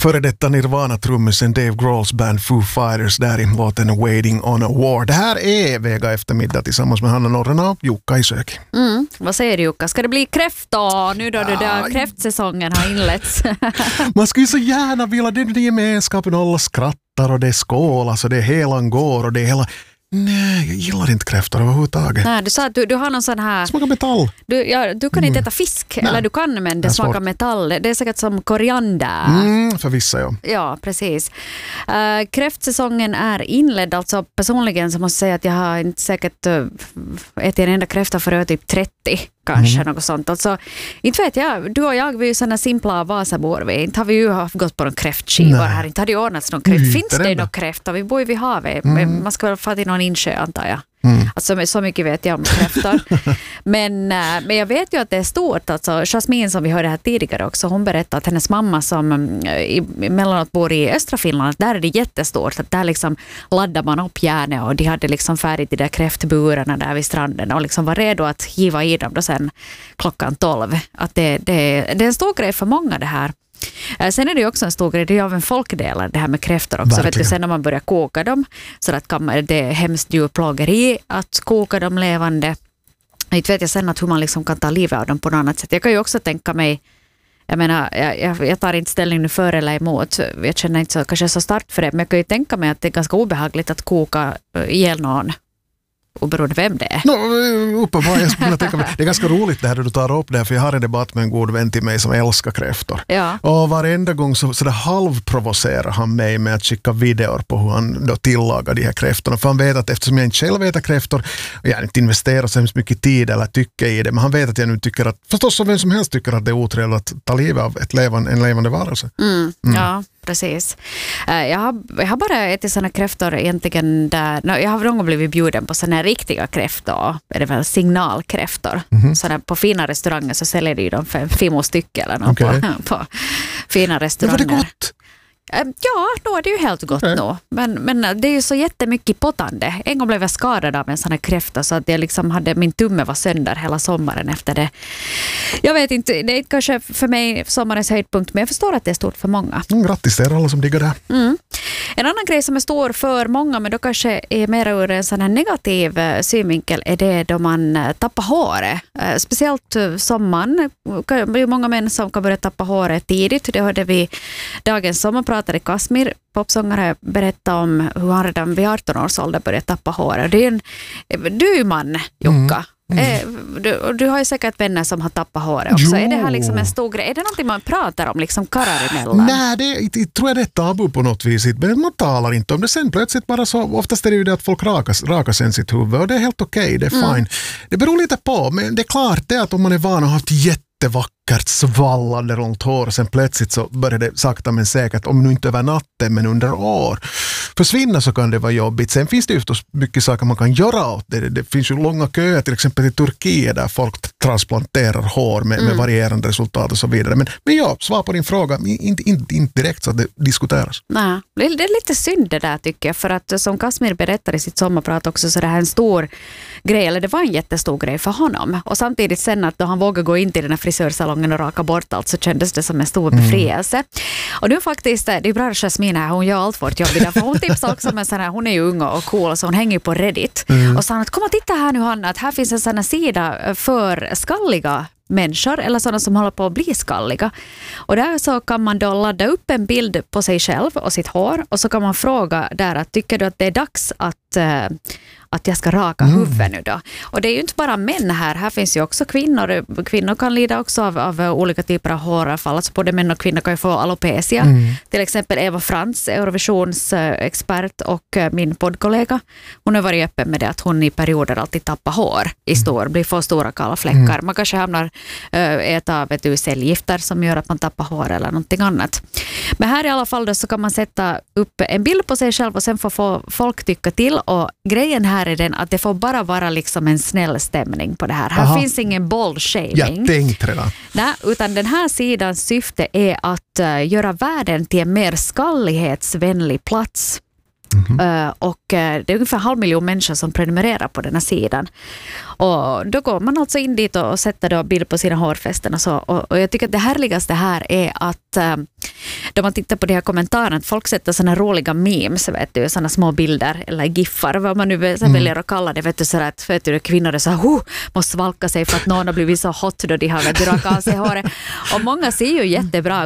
Före detta Nirvana-trummisen Dave Grohls band Foo Fighters där i låten Waiting on a War. Det här är Vega eftermiddag tillsammans med Hanna Norrena och Jukka i Sök. Vad säger du, Jukka? Ska det bli kräfta nu då kräftsäsongen har inletts? Man skulle ju så gärna vilja den gemenskapen, alla skrattar och det är skålas och det är helan går och det är hela... Nej, jag gillar inte kräftor överhuvudtaget. Nej, du sa att du har någon sån här... Smakar metall. Du kan inte äta fisk, eller du kan, men det smakar metall. Det är säkert som koriander. För vissa, ja. Ja, precis. Kräftsäsongen är inledd. Alltså personligen så måste jag säga att jag har inte säkert ätit en enda kräfta för typ 30. Kanske något sånt. Alltså, inte vet jag, du och jag, vi är ju sådana simpla Vasabor. Inte har vi ju gått på någon kräftskivor här. Inte har det ordnats någon kräft. Finns det någon kräfta? Vi bor ju vid havet. Man ska väl få till någon insjö, antar jag. Alltså, så mycket vet jag om kräftor. men jag vet ju att det är stort. Alltså, Jasmin som vi hörde här tidigare också, hon berättade att hennes mamma som emellanåt bor i östra Finland, där är det jättestort. Att där liksom laddar man upp järnet och de hade liksom färdigt i de där kräftburarna där vid stranden och liksom var redo att hiva i dem då sen klockan 12. Att det är en stor grej för många det här. Sen är det ju också en stor grej, det är av en folkdelar det här med kräftor också. Vet du, sen när man börjar koka dem så att det är hemskt djurplågeri att koka dem levande. Inte vet jag sen att hur man liksom kan ta livet av dem på något annat sätt. Jag kan ju också tänka mig, jag menar, jag tar inte ställning nu för eller emot, jag känner inte så, kanske så starkt för det, men jag kan ju tänka mig att det är ganska obehagligt att koka ihjäl någon. Oberoende vem det är. Det är ganska roligt det här du tar upp det, för jag har en debatt med en god vän till mig som älskar kräftor. Ja. Och varenda gång så det halvprovocerar han mig med att skicka videor på hur han då tillagar de här kräftorna. För han vet att eftersom jag inte själv äter kräftor och jag inte investerar så hemskt mycket tid eller tycker i det, men han vet att jag nu tycker att, förstås som vem som helst tycker att det är otrevligt att ta livet av en levande varelse. Ja, precis. Jag har bara ätit sådana kräftor egentligen där, jag har någon gång blivit bjuden på sådana riktiga kräftor, är det väl signalkräftor. Sådana på fina restauranger så säljer de dem för 5 stycken eller något på fina restauranger. Men var det gott? Ja, då är det ju helt gott nu. Men det är ju så jättemycket potande. En gång blev jag skadad av en sån här kräfta så att jag liksom hade, min tumme var sönder hela sommaren efter det. Jag vet inte, det är kanske för mig sommarens höjdpunkt, men jag förstår att det är stort för många. Grattis till alla som diggar det. En annan grej som är stor för många, men då kanske är mer ur en sån här negativ synvinkel, är det då man tappar håret. Speciellt sommaren. Det är många män som kan börja tappa håret tidigt. Det hörde vi dagens sommarpratare Kasmir, popsångare, berätta om hur han redan vid 18 års ålder började tappa håret. Du är ju man, Jukka. Du har ju säkert vänner som har tappat håret också. Är det här liksom en stor grej? Är det någonting man pratar om liksom karrar emellan? Nej, det tror jag det är tabu på något vis. Men man talar inte om det. Sen plötsligt bara så, oftast är det ju det att folk rakar sen sitt huvud och det är helt okej, det är fine. Det beror lite på, men det är klart det att om man är van och har haft jättevackert svallande runt hår och sen plötsligt så börjar det sakta men säkert, om nu inte över natten men under år försvinna, så kan det vara jobbigt. Sen finns det ju förstås mycket saker man kan göra åt det. Det finns ju långa köer till exempel i Turkiet där folk transplanterar hår med varierande resultat och så vidare. Men ja, svar på din fråga, inte direkt så att det diskuteras. Nej, det är lite synd det där tycker jag, för att som Kasmir berättar i sitt sommarprat också, så det här är en stor grej, eller det var en jättestor grej för honom. Och samtidigt sen att då han vågade gå in till den här frisörsalongen och raka bort allt, så kändes det som en stor befrielse. Och nu faktiskt, det är bra att Jasmin här, hon gör allt vårt jobb idag, för hon tipsar också med sån här, hon är ju ung och cool, så hon hänger på Reddit. Och sa att kom och titta här nu Hanna, att här finns en sån här sida för skalliga människor eller sådana som håller på att bli skalliga. Och där så kan man då ladda upp en bild på sig själv och sitt hår, och så kan man fråga där att tycker du att det är dags att jag ska raka huvudet nu då. Och det är ju inte bara män här. Här finns ju också kvinnor. Kvinnor kan lida också av olika typer av håravfall. Alltså både män och kvinnor kan ju få alopecia. Till exempel Eva Frans, Eurovisions expert och min poddkollega. Hon har varit öppen med det att hon i perioder alltid tappar hår blir för stora kalla fläckar. Man kanske hamnar äta cellgifter som gör att man tappar hår eller någonting annat. Men här i alla fall då så kan man sätta upp en bild på sig själv och sen få folk tycka till, och grejen här är den att det får bara vara liksom en snäll stämning på det här. Här finns ingen bold shaming. Jag tänkte redan. Nej, utan den här sidans syfte är att göra världen till en mer skallighetsvänlig plats. Och det är ungefär 500 000 människor som prenumererar på den här sidan. Och då går man alltså in dit och sätter då bild på sina hårfästen och så. Och jag tycker att det härligaste här är att då man tittar på de här kommentarerna, att folk sätter såna roliga memes, vet du, såna små bilder eller giffar, vad man nu väljer att kalla det, vet du, så att vet du, kvinnor är så här, måste svalka sig för att någon har blivit så hot då de har rakat av sig håret. Och många ser ju jättebra